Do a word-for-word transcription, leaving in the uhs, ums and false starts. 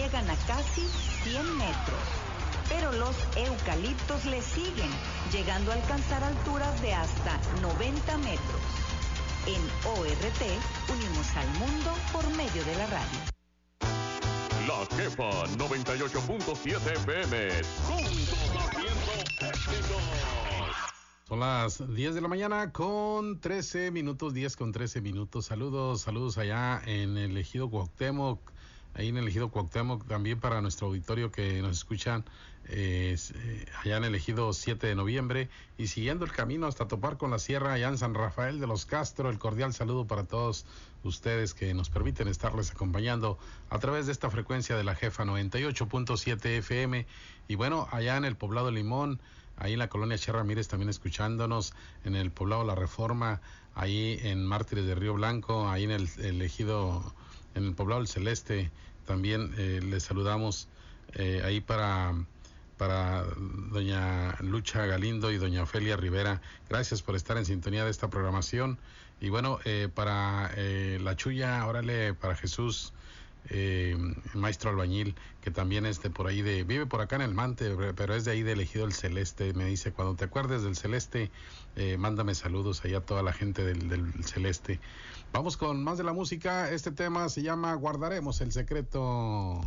llegan a casi cien metros. Pero los eucaliptos le siguen, llegando a alcanzar alturas de hasta noventa metros. En O R T, unimos al mundo por medio de la radio. La Jefa noventa y ocho punto siete F M, juntos haciendo éxitos. Son las diez de la mañana con trece minutos, diez con trece minutos. Saludos, saludos allá en el Ejido Cuauhtémoc, ahí en el Ejido Cuauhtémoc, también para nuestro auditorio que nos escuchan eh, eh, allá en el Ejido siete de noviembre, y siguiendo el camino hasta topar con la sierra allá en San Rafael de los Castro. El cordial saludo para todos ustedes que nos permiten estarles acompañando a través de esta frecuencia de la Jefa noventa y ocho punto siete F M. Y bueno, allá en el poblado Limón, ahí en la colonia Che Ramírez también escuchándonos, en el poblado La Reforma, ahí en Mártires de Río Blanco, ahí en el, el ejido, en el poblado El Celeste, también eh, les saludamos eh, ahí para, para doña Lucha Galindo y doña Ofelia Rivera. Gracias por estar en sintonía de esta programación. Y bueno, eh, para eh, la Chuya, órale, para Jesús, Eh, maestro albañil, que también es de por ahí de, vive por acá en el Mante, pero es de ahí del Ejido El Celeste. Me dice, cuando te acuerdes del Celeste, eh, mándame saludos allá a toda la gente del, del Celeste. Vamos con más de la música. Este tema se llama Guardaremos el Secreto.